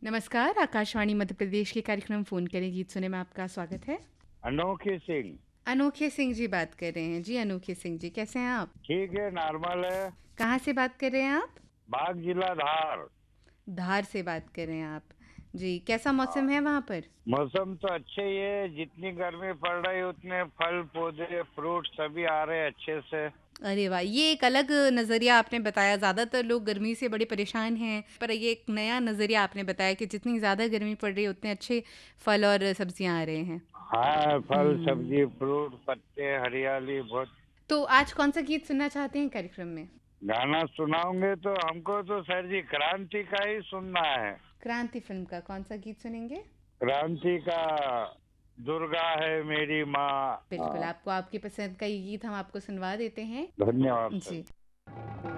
नमस्कार, आकाशवाणी मध्य प्रदेश के कार्यक्रम फ़ोन करें गीत सुने में आपका स्वागत है। अनोखी सिंह। अनोखे सिंह जी बात कर रहे हैं। जी, अनोखे सिंह जी, कैसे हैं आप? ठीक है, नॉर्मल है। कहाँ से बात कर रहे हैं आप? बाग जिला धार। धार से बात कर रहे हैं आप। जी, कैसा मौसम हाँ, है वहाँ पर? मौसम तो अच्छे ही है। जितनी गर्मी पड़ रही है उतने फल पौधे फ्रूट सभी आ रहे हैं अच्छे से। अरे वाह! ये एक अलग नज़रिया आपने बताया। ज़्यादातर लोग गर्मी से बड़े परेशान हैं, पर ये एक नया नज़रिया आपने बताया कि जितनी ज़्यादा गर्मी पड़ रही है, उतने अच्छे फल और सब्जियाँ आ रहे हैं। हाँ, फल हुँ। सब्जी फ्रूट पत्ते हरियाली बहुत। तो आज कौन-सा गीत सुनना चाहते हैं कार्यक्रम में? गाना सुनाओगे तो हमको तो सर जी क्रांति का ही सुनना है। क्रांति फ़िल्म का कौन-सा गीत सुनेंगे? क्रांति का दुर्गा है मेरी माँ। बिल्कुल, हाँ, आपको आपकी पसंद का ये गीत हम आपको सुनवा देते हैं। धन्यवाद सर। जी।